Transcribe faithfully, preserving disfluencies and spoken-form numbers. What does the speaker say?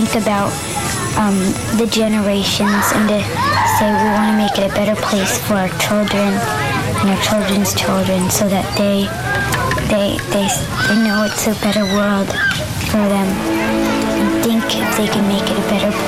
think about um, the generations and to say we want to make it a better place for our children and our children's children so that they they they, they know it's a better world for them and think if they can make it a better place.